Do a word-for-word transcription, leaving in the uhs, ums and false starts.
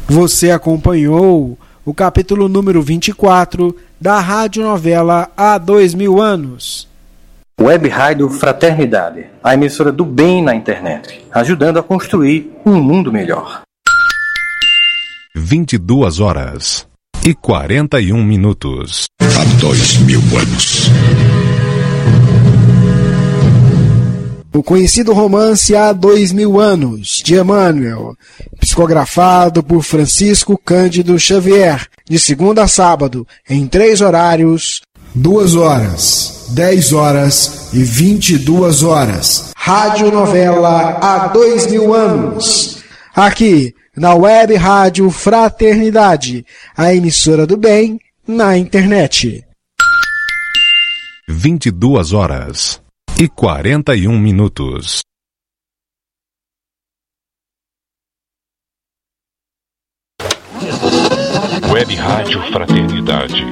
Você acompanhou o capítulo número vinte e quatro da radionovela Há Dois Mil Anos. Web Rádio Fraternidade, a emissora do bem na internet, ajudando a construir um mundo melhor. vinte e duas horas e quarenta e um minutos. Há dois mil anos. O conhecido romance Há Dois Mil Anos, de Emmanuel, psicografado por Francisco Cândido Xavier, de segunda a sábado, em três horários: duas horas, dez horas e vinte e duas horas. Radionovela Há Dois Mil Anos. Aqui, na Web Rádio Fraternidade, a emissora do bem na internet. vinte e duas horas e quarenta e um minutos. Web Rádio Fraternidade,